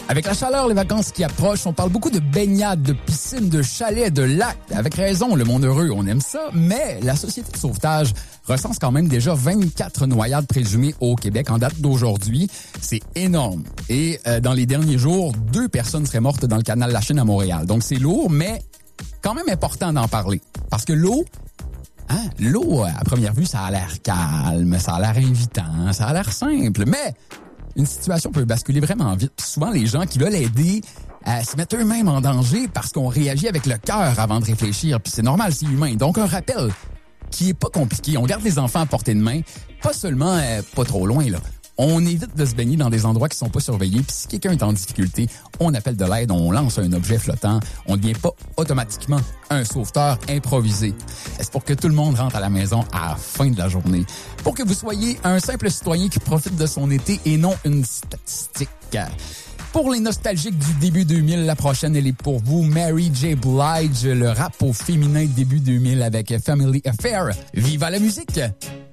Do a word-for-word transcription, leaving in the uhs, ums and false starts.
Avec la chaleur, les vacances qui approchent, on parle beaucoup de baignade, de piscine, de chalets, de lacs. Avec raison, le monde heureux, on aime ça. Mais la Société de sauvetage recense quand même déjà vingt-quatre noyades présumées au Québec en date d'aujourd'hui. C'est énorme. Et euh, dans les derniers jours, deux personnes seraient mortes dans le canal La Chine à Montréal. Donc c'est lourd, mais quand même important d'en parler. Parce que l'eau, hein, l'eau, à première vue, ça a l'air calme, ça a l'air invitant, ça a l'air simple. Mais une situation peut basculer vraiment vite. Puis souvent, les gens qui veulent aider euh, se mettent eux-mêmes en danger parce qu'on réagit avec le cœur avant de réfléchir. Puis c'est normal, c'est humain. Donc, un rappel qui est pas compliqué. On garde les enfants à portée de main, pas seulement euh, pas trop loin, là. On évite de se baigner dans des endroits qui sont pas surveillés. Puis si quelqu'un est en difficulté, on appelle de l'aide, on lance un objet flottant. On ne devient pas automatiquement un sauveteur improvisé. C'est pour que tout le monde rentre à la maison à la fin de la journée. Pour que vous soyez un simple citoyen qui profite de son été et non une statistique. Pour les nostalgiques du début deux mille, la prochaine, elle est pour vous. Mary J. Blige, le rap au féminin début deux mille avec Family Affair. Viva la musique!